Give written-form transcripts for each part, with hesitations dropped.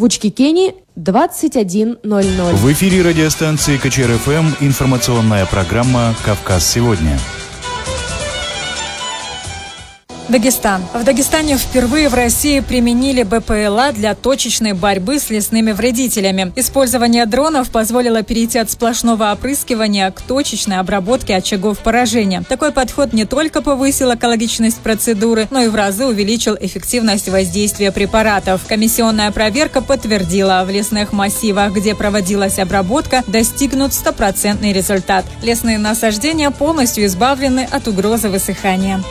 В Учкикене 21:00. В эфире радиостанции КЧР-ФМ информационная программа «Кавказ сегодня». Дагестан. В Дагестане впервые в России применили БПЛА для точечной борьбы с лесными вредителями. Использование дронов позволило перейти от сплошного опрыскивания к точечной обработке очагов поражения. Такой подход не только повысил экологичность процедуры, но и в разы увеличил эффективность воздействия препаратов. Комиссионная проверка подтвердила, в лесных массивах, где проводилась обработка, достигнут 100% результат. Лесные насаждения полностью избавлены от угрозы высыхания.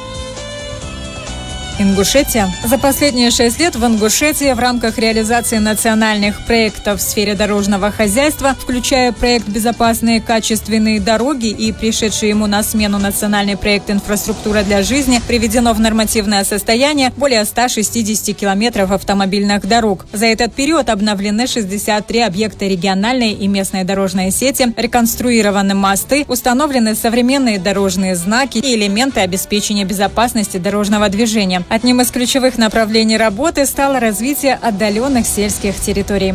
Ингушетия. За последние 6 лет в Ингушетии в рамках реализации национальных проектов в сфере дорожного хозяйства, включая проект «Безопасные и качественные дороги» и пришедший ему на смену национальный проект «Инфраструктура для жизни», приведено в нормативное состояние более 160 километров автомобильных дорог. За этот период обновлены 63 объекта региональной и местной дорожной сети, реконструированы мосты, установлены современные дорожные знаки и элементы обеспечения безопасности дорожного движения. Одним из ключевых направлений работы стало развитие отдаленных сельских территорий.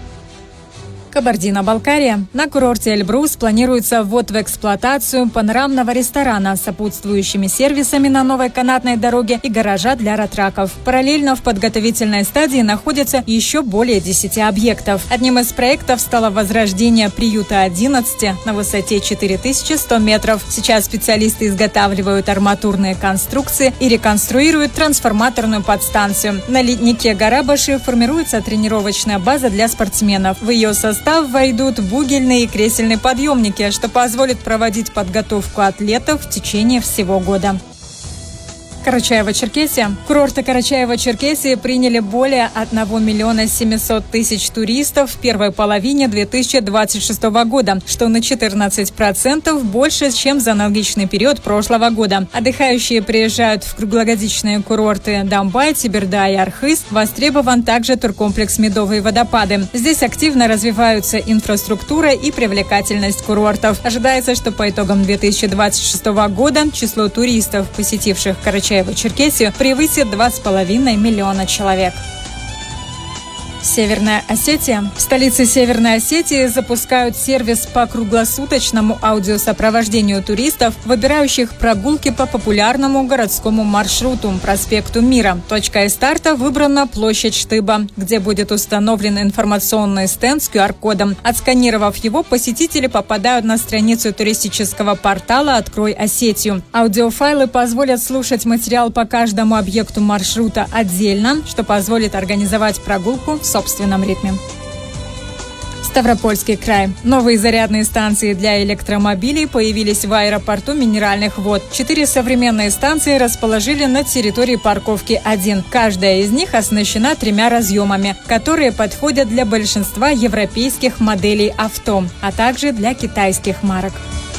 Кабардино-Балкария. На курорте Эльбрус планируется ввод в эксплуатацию панорамного ресторана с сопутствующими сервисами на новой канатной дороге и гаража для ратраков. Параллельно в подготовительной стадии находится еще более 10 объектов. Одним из проектов стало возрождение приюта 11 на высоте 4100 метров. Сейчас специалисты изготавливают арматурные конструкции и реконструируют трансформаторную подстанцию. На леднике Гарабаши формируется тренировочная база для спортсменов. В ее состав войдут бугельные и кресельные подъемники, что позволит проводить подготовку атлетов в течение всего года. Карачаево-Черкесия. Курорты Карачаево-Черкесии приняли более 1 700 000 туристов в первой половине 2026 года, что на 14% больше, чем за аналогичный период прошлого года. Отдыхающие приезжают в круглогодичные курорты Домбай, Теберда и Архыз. Востребован также туркомплекс «Медовые водопады». Здесь активно развиваются инфраструктура и привлекательность курортов. Ожидается, что по итогам 2026 года число туристов, посетивших Карачаево-Черкесию, превысит 2,5 миллиона человек. Северная Осетия. В столице Северной Осетии запускают сервис по круглосуточному аудиосопровождению туристов, выбирающих прогулки по популярному городскому маршруту проспекту Мира. Точкой старта выбрана площадь Штыба, где будет установлен информационный стенд с QR-кодом. Отсканировав его, посетители попадают на страницу туристического портала «Открой Осетию». Аудиофайлы позволят слушать материал по каждому объекту маршрута отдельно, что позволит организовать прогулку в собственном ритме. Ставропольский край. Новые зарядные станции для электромобилей появились в аэропорту Минеральных вод. 4 современные станции расположили на территории парковки 1. Каждая из них оснащена 3 разъемами, которые подходят для большинства европейских моделей авто, а также для китайских марок.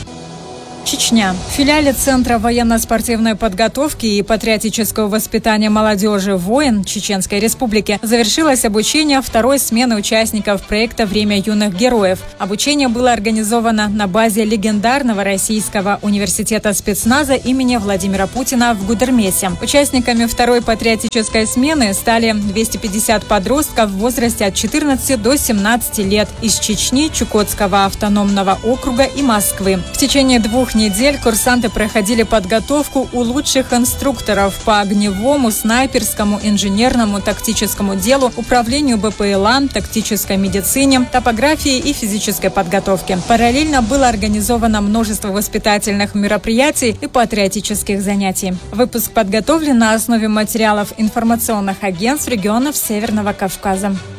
Чечня. В филиале Центра военно-спортивной подготовки и патриотического воспитания молодежи «Воин» Чеченской Республики завершилось обучение второй смены участников проекта «Время юных героев». Обучение было организовано на базе легендарного российского университета спецназа имени Владимира Путина в Гудермесе. Участниками второй патриотической смены стали 250 подростков в возрасте от 14 до 17 лет из Чечни, Чукотского автономного округа и Москвы. В течение 2 недель курсанты проходили подготовку у лучших инструкторов по огневому, снайперскому, инженерному, тактическому делу, управлению БПЛА, тактической медицине, топографии и физической подготовке. Параллельно было организовано множество воспитательных мероприятий и патриотических занятий. Выпуск подготовлен на основе материалов информационных агентств регионов Северного Кавказа.